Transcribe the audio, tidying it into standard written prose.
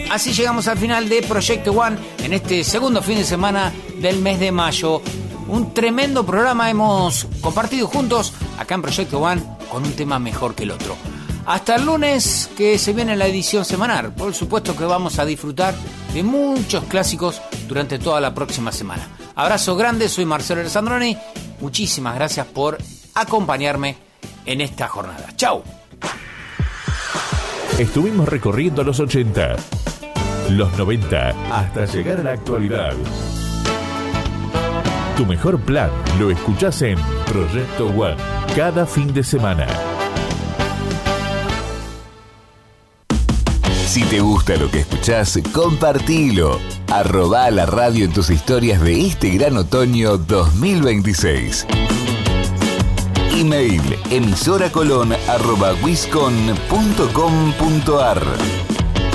Así llegamos al final de Proyecto One en este segundo fin de semana del mes de mayo. Un tremendo programa hemos compartido juntos acá en Proyecto One con un tema mejor que el otro. Hasta el lunes que se viene la edición semanal. Por supuesto que vamos a disfrutar de muchos clásicos durante toda la próxima semana. Abrazo grande, soy Marcelo Alessandroni. Muchísimas gracias por acompañarme en esta jornada. ¡Chau! Estuvimos recorriendo los 80, los 90, hasta llegar a la actualidad. Tu mejor plan lo escuchás en Proyecto One, cada fin de semana. Si te gusta lo que escuchás, compartilo. Arrobá la radio en tus historias de este gran otoño 2026. Email emisoracolon@wiscon.com.ar